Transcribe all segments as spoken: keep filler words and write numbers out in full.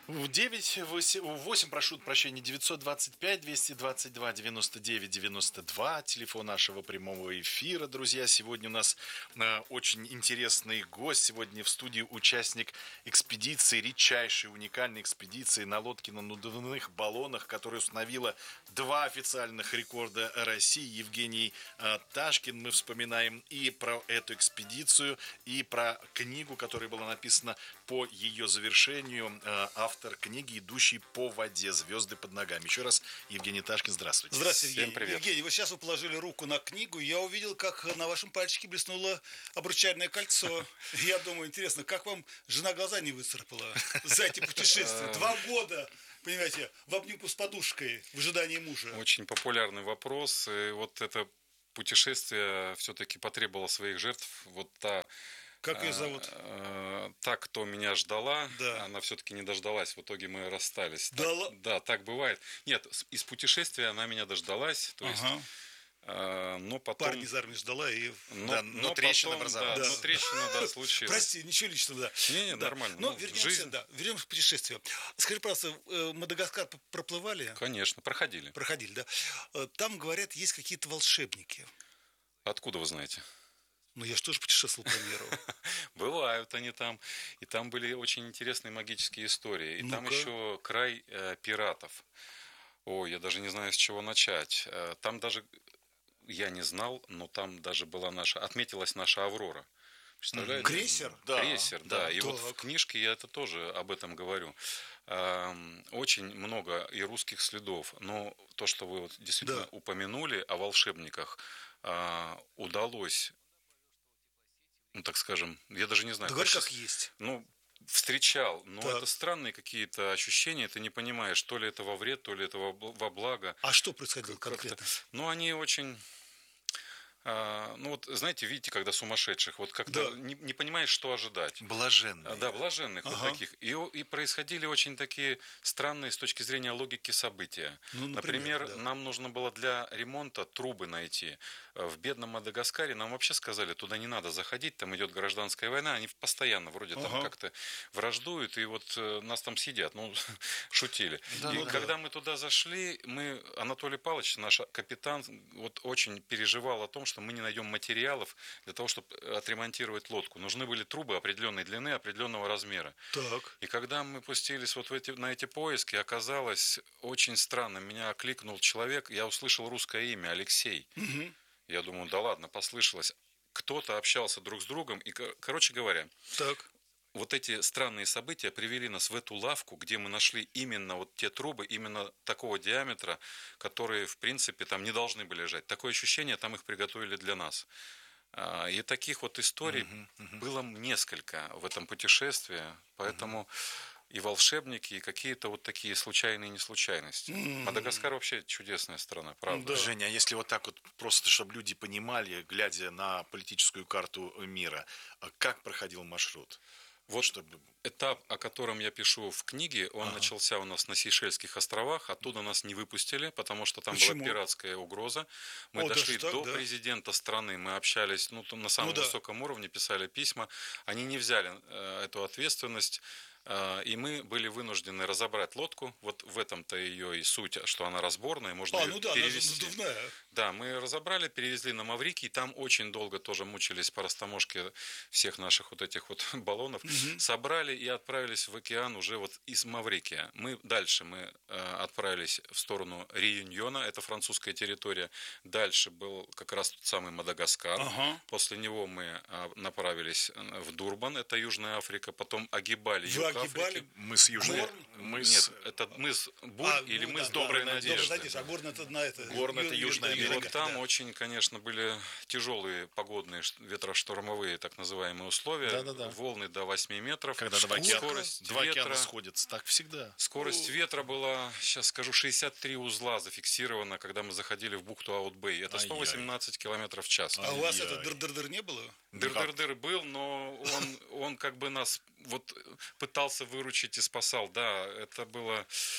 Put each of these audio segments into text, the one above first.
девять восемь, прошу прощения, девятьсот двадцать пять двести двадцать два девяносто девять девяносто два, телефон нашего прямого эфира, друзья. Сегодня у нас э, очень интересный гость. Сегодня в студии участник экспедиции, редчайшей, уникальной экспедиции на лодке на надувных баллонах, которая установила два официальных рекорда России. Евгений э, Ташкин. Мы вспоминаем и про эту экспедицию, и про книгу, которая была написана по ее завершению. Э, автор книги «Идущий по воде. Звезды под ногами». Еще раз, Евгений Ташкин, здравствуйте. Здравствуйте, Всем Евгений. привет. Евгений, вы сейчас вы положили руку на книгу, я увидел, как на вашем пальчике блеснуло обручальное кольцо. Я думаю, интересно, как вам жена глаза не выцарапала за эти путешествия? Два года, понимаете, в обнимку с подушкой, в ожидании мужа. Очень популярный вопрос. И вот это путешествие все-таки потребовало своих жертв. Вот та... Как ее зовут? Та, кто меня ждала, да. она все-таки не дождалась. В итоге мы расстались. Да, так, да, так бывает. Нет, из путешествия она меня дождалась. То есть, ага. э, но потом... Парень из армии ждала и... Но, да, но, но трещина потом, образовалась. Да, да. Но трещина, да, случилась. Прости, ничего личного, да. Не, не, да. нормально. Но ну, вернемся, жизнь... да, вернемся к путешествию. Скажи, пожалуйста, Мадагаскар проплывали? Конечно, проходили. Проходили, да. Там, говорят, есть какие-то волшебники. Откуда вы знаете? Ну, я же тоже путешествовал по миру. Бывают они там. И там были очень интересные магические истории. И Ну-ка. там еще край э, пиратов. Ой, я даже не знаю, с чего начать. Э, там даже, я не знал, но там даже была наша, отметилась наша Аврора. Представляете? Крейсер? Да. Крейсер, да. да. И так. вот в книжке я это тоже об этом говорю. Э, очень много и русских следов. Но то, что вы вот действительно да. упомянули о волшебниках, э, удалось... Ну, так скажем, я даже не знаю. Да говори, как есть. Ну, встречал, но так. это странные какие-то ощущения, ты не понимаешь, то ли это во вред, то ли это во, во благо. А что происходило конкретно? Ну, они очень... А, ну, вот, знаете, видите, когда сумасшедших, вот как-то да. не, не понимаешь, что ожидать. Блаженные. Да, блаженных ага. вот таких. И, и происходили очень такие странные с точки зрения логики события. Ну, например, например да. нам нужно было для ремонта трубы найти. В бедном Мадагаскаре нам вообще сказали, туда не надо заходить, там идет гражданская война, они постоянно вроде ага. там как-то враждуют, и вот нас там сидят, ну, шутили. Да, и да, когда да. мы туда зашли, мы, Анатолий Павлович, наш капитан, вот очень переживал о том, что мы не найдем материалов для того, чтобы отремонтировать лодку. Нужны были трубы определенной длины, определенного размера. Так. И когда мы пустились вот в эти, на эти поиски, оказалось очень странно. Меня окликнул человек, я услышал русское имя, Алексей. Угу. Я думаю, да ладно, послышалось. Кто-то общался друг с другом. И, короче говоря, так. вот эти странные события привели нас в эту лавку, где мы нашли именно вот те трубы, именно такого диаметра, которые, в принципе, там не должны были лежать. Такое ощущение, там их приготовили для нас. И таких вот историй uh-huh, uh-huh. было несколько в этом путешествии, поэтому uh-huh. и волшебники, и какие-то вот такие случайные неслучайности. Uh-huh. Мадагаскар вообще чудесная страна, правда. Да. Женя, а если вот так вот просто, чтобы люди понимали, глядя на политическую карту мира, как проходил маршрут? Вот чтобы... этап, о котором я пишу в книге, он ага. начался у нас на Сейшельских островах. Оттуда нас не выпустили, потому что там Почему? была пиратская угроза. Мы О, дошли так, до да? президента страны, мы общались ну, на самом ну, высоком да. уровне, писали письма. Они не взяли э, эту ответственность. Э, и мы были вынуждены разобрать лодку. Вот в этом-то ее и суть, что она разборная, можно а, ее ну да, перевести. Она надувная. Да, мы разобрали, перевезли на Маврикий. Там очень долго тоже мучились по растаможке всех наших вот этих вот баллонов. Угу. Собрали и отправились в океан уже вот из Маврикия. Мы дальше мы э, отправились в сторону Реюньона, это французская территория. Дальше был как раз тот самый Мадагаскар. Ага. После него мы э, направились в Дурбан, это Южная Африка. Потом огибали Вы юг огибали? Африки. Мыс Южный. Мыс... Нет, это мыс Бур а, или ну, мыс да, Доброй да, Надежды. Доброй Надежды. А Горно это на это. Горно это Южная Америка. И вот там да. очень, конечно, были тяжелые погодные ветроштормовые так называемые условия. Да, да, да. Волны до восьми метров. Когда два океана, скорость два ветра, океана сходятся, так всегда. Скорость ветра была, сейчас скажу, шестьдесят три узла зафиксировано, когда мы заходили в бухту Аут-Бэй. Это сто восемнадцать километров в час. А у вас это дыр-дыр-дыр не было? Дыр-дыр-дыр был, но он, он как бы нас вот пытался выручить и спасал. Да, это было...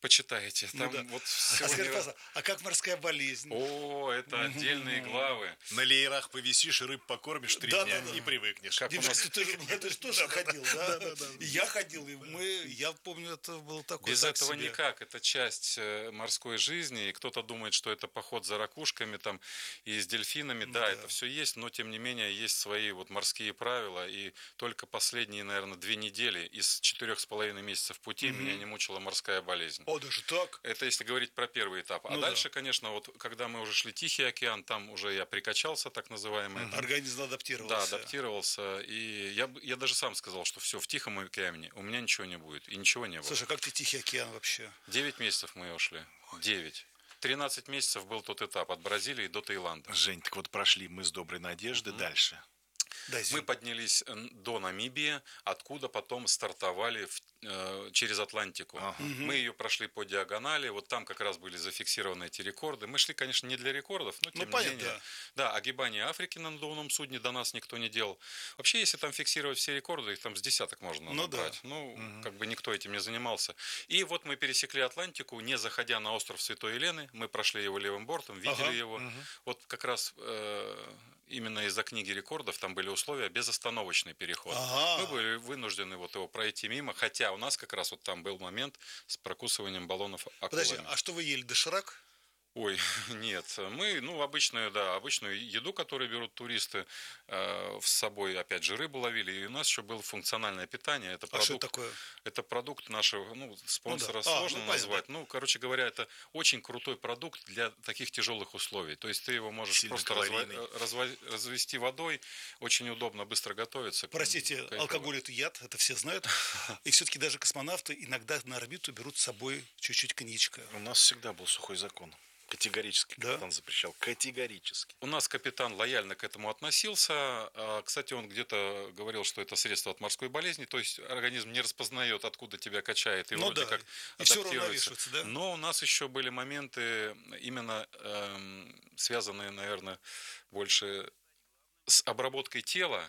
почитайте. Там Ну да. вот А скажи, сегодня... пожалуйста, а как морская болезнь? О, это отдельные главы. На леерах повисишь, рыб покормишь три Да, дня да, да. и привыкнешь. Как у Димочка, нас- ты тоже, ты же тоже ходил, да? Да, да, да. И я ходил, и мы, я помню, это было такое. Без так этого себе. никак. Это часть э, морской жизни. И кто-то думает, что это поход за ракушками там, и с дельфинами. Да, да. это все есть, но тем не менее есть свои вот морские правила. И только последние, наверное, две недели из четырех с половиной месяцев пути меня не мучила морская болезнь. О, даже так? Это если говорить про первый этап. А Ну дальше, да. конечно, вот когда мы уже шли Тихий океан, там уже я прикачался, так называемый. Организм Да, адаптировался. адаптировался. И я, б- я даже сам сказал, что все, в Тихом океане у меня ничего не будет. И ничего не было. Слушай, а как ты Тихий океан вообще? Девять месяцев мы ушли. Девять. Тринадцать месяцев был тот этап от Бразилии до Таиланда. Жень, так вот прошли мы с Доброй Надежды дальше. Да, Мы извини. поднялись э, до Намибии, откуда потом стартовали в- э, через Атлантику. Ага. Мы ее прошли по диагонали, вот там как раз были зафиксированы эти рекорды. Мы шли, конечно, не для рекордов, но тем Ну, не понятно, менее. Да, огибание Африки на надувном судне до нас никто не делал. Вообще, если там фиксировать все рекорды, их там с десяток можно Ну да. набрать. Ну, как бы никто этим не занимался. И вот мы пересекли Атлантику, не заходя на остров Святой Елены. Мы прошли его левым бортом, видели Ага. его. Вот как раз э, именно из-за книги рекордов там были условия безостановочный переход. Ага. Мы были вынуждены вот его пройти мимо, хотя у нас как раз вот там был момент с прокусыванием баллонов акулами. Подожди, а что вы ели, доширак? Ой, нет, мы, ну, обычную, да, обычную еду, которую берут туристы, э, с собой, опять же, рыбу ловили, и у нас еще было функциональное питание, это А что продукт, это такое? это продукт нашего, ну, спонсора Ну да. А, сложно ну, понятно. назвать, ну, короче говоря, это очень крутой продукт для таких тяжелых условий, то есть ты его можешь Сильно просто разва- калорийный. разва- развести водой, очень удобно, быстро готовится. Простите, Кайфово. алкоголь это яд, это все знают. И все-таки даже космонавты иногда на орбиту берут с собой чуть-чуть коньячка. У нас всегда был сухой закон. Категорически Да? капитан запрещал. Категорически. У нас капитан лояльно к этому относился. А, Кстати, он где-то говорил, что это средство от морской болезни, то есть организм не распознает, откуда тебя качает, и Ну вроде да, как и всё адаптируется. уравновешивается, да? Но у нас еще были моменты, именно эм, связанные, наверное, больше с обработкой тела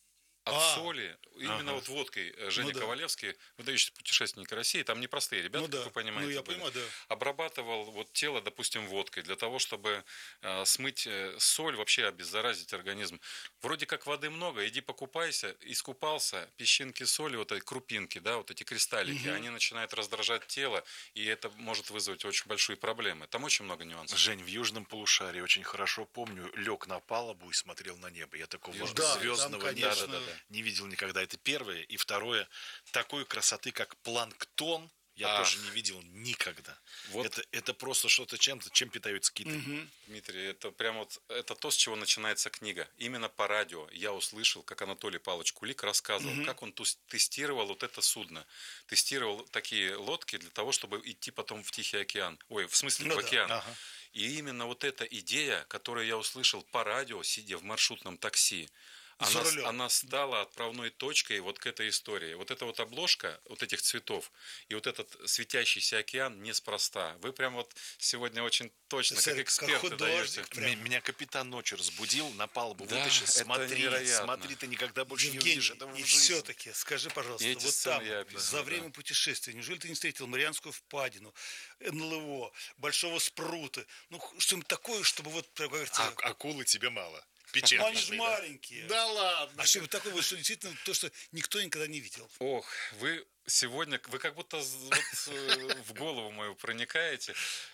от А. соли, именно Ага. вот водкой. э, Женя Ну да. Ковалевский, выдающийся путешественник России, там непростые ребята, Ну да. как вы понимаете. Ну, я были. понимаю, да. Обрабатывал вот тело, допустим, водкой, для того, чтобы э, смыть э, соль, вообще обеззаразить организм. Вроде как воды много, иди покупайся, искупался, песчинки соли, вот эти крупинки, да, вот эти кристаллики, они начинают раздражать тело, и это может вызвать очень большие проблемы. Там очень много нюансов. Жень, в южном полушарии очень хорошо помню, лег на палубу и смотрел на небо. Я такого Южный Да, звездного там, неба конечно, Да-да-да. не видел никогда. Это первое. И второе, такой красоты, как планктон, я Ах. тоже не видел никогда. Вот. Это, это просто что-то чем-то, чем питаются киты. Дмитрий, это прямо вот это то, с чего начинается книга. Именно по радио я услышал, как Анатолий Павлович Кулик рассказывал, как он тус- тестировал вот это судно. Тестировал такие лодки для того, чтобы идти потом в Тихий океан. Ой, в смысле, Ну в да. океан. Ага. И именно вот эта идея, которую я услышал по радио, сидя в маршрутном такси, За она, рулем. она стала отправной точкой вот к этой истории. Вот эта вот обложка вот этих цветов и вот этот светящийся океан неспроста. Вы прям вот сегодня очень точно, как Смотри, как эксперты, художник даете. прям. М- Меня капитан ночью разбудил, на палубу Да, вытащил. это Смотри, невероятно. смотри, ты никогда больше не Евгений, увидишь этого в и жизни. все-таки, скажи, пожалуйста, И эти вот сцены там, я описываю, за да. время путешествия, неужели ты не встретил Марианскую впадину, эн эл о, Большого Спрута, ну, что-нибудь такое, чтобы вот, как говорится, А- акулы тебе мало. ну, Печатные, они же да? маленькие. Да ладно. А что-нибудь такое, вот, что действительно, то, что никто никогда не видел. Ох, вы сегодня, вы как будто з- вот, э, в голову мою проникаете.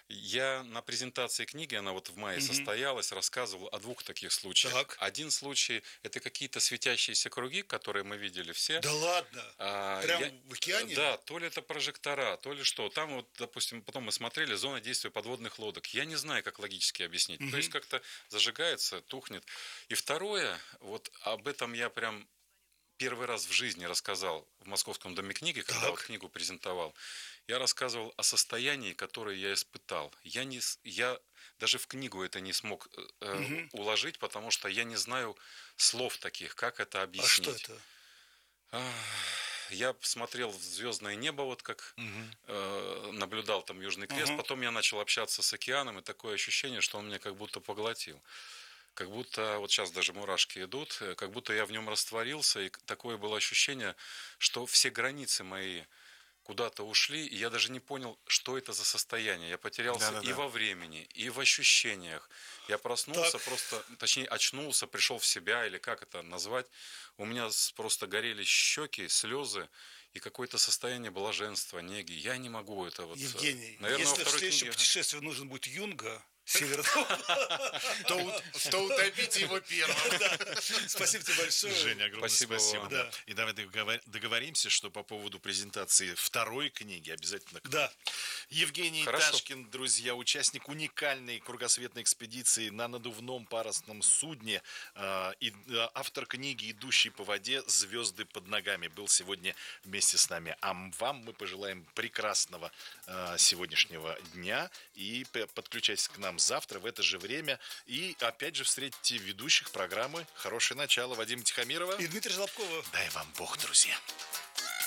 Я на презентации книги, она вот в мае состоялась, рассказывал о двух таких случаях. Так. Один случай – это какие-то светящиеся круги, которые мы видели все. Да ладно? А, Прям я- в океане? Да, то ли это прожектора, то ли что. Там вот, допустим, потом мы смотрели зона действия подводных лодок. Я не знаю, как логически объяснить. То есть как-то зажигается, тухнет. И второе, вот об этом я прям первый раз в жизни рассказал в Московском доме книги, когда Так. вот книгу презентовал. Я рассказывал о состоянии, которое я испытал. Я, не, с- я даже в книгу это не смог э, э, уложить, потому что я не знаю слов таких, как это А объяснить. что это? Ах, Я смотрел в звездное небо, вот как э, наблюдал там Южный Крест. Мгм. Потом я начал общаться с океаном, и такое ощущение, что он меня как будто поглотил. Как будто, вот сейчас даже мурашки идут, э, как будто я в нем растворился, и такое было ощущение, что все границы мои куда-то ушли, и я даже не понял, что это за состояние. Я потерялся Да-да-да. и во времени, и в ощущениях. Я проснулся Так. просто, точнее, очнулся, пришел в себя, или как это назвать. У меня с- просто горели щеки, слезы, и какое-то состояние блаженства, неги. Я не могу это вот... э, Евгений, наверное, во если в второй следующем книге, ага. путешествии нужен будет Юнга, северного. То, у- то утопите его первым. Спасибо тебе большое. Женя, огромное Спасибо спасибо. вам. да. Да. И давай договор- договоримся, что по поводу презентации второй книги обязательно к нам. Да. Евгений Хорошо. Ташкин, друзья, участник уникальной кругосветной экспедиции на надувном парусном судне э, и э, автор книги «Идущий по воде. Звезды под ногами» был сегодня вместе с нами. А м- вам мы пожелаем прекрасного э, сегодняшнего дня и п- подключайтесь к нам завтра в это же время. И опять же встретите ведущих программы «Хорошее начало» Вадима Тихомирова. И Дмитрия Желобкова. Дай вам Бог, друзья.